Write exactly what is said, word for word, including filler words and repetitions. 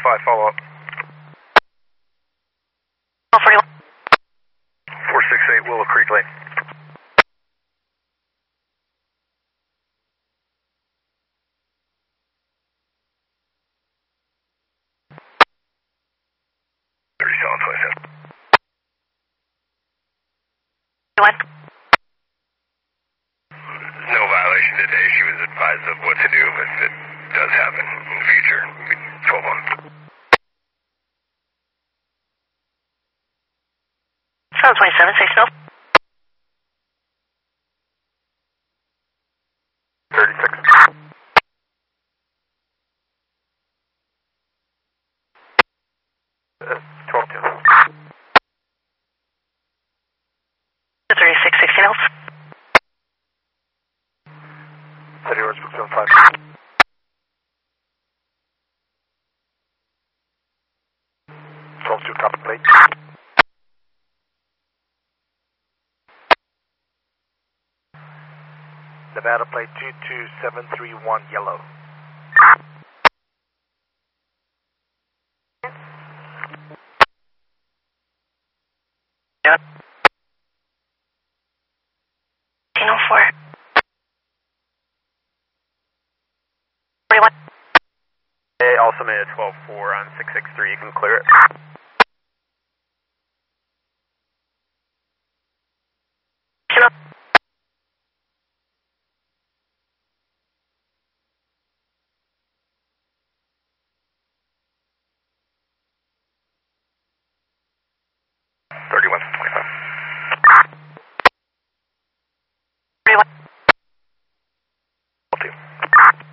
five, follow up. four six eight Willow Creek Lane. thirty-seven twenty-seven. What? No violation today. She was advised of what to do if it does happen in the future. twelve one. seven twenty-seven, six no. thirty-six. Uh, twelve two. thirty-six, sixteen else. City Roads, book zone five. twelve two, copy plate. Nevada plate two two seven three one, yellow. Yeah. eighteen oh four. forty-one. Hey, also made a twelve four on six six three, you can clear it. thirty-one twenty-five. forty-one. two.